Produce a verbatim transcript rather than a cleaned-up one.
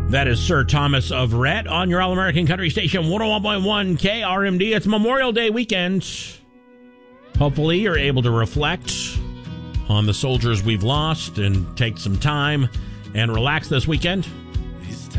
That is Sir Thomas of Rhett on your All-American Country Station, one oh one point one K R M D. It's Memorial Day weekend. Hopefully you're able to reflect on the soldiers we've lost and take some time and relax this weekend.